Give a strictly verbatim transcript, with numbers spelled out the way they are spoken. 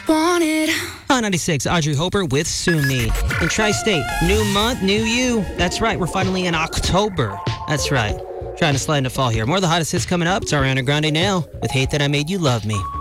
want it. On ninety-six, Audrey Hopper with Sue Me. In Tri-State, new month, new you. That's right, we're finally in October. That's right. Trying to slide into fall here. More of the hottest hits coming up. It's Ariana Grande now with Hate That I Made You Love Me.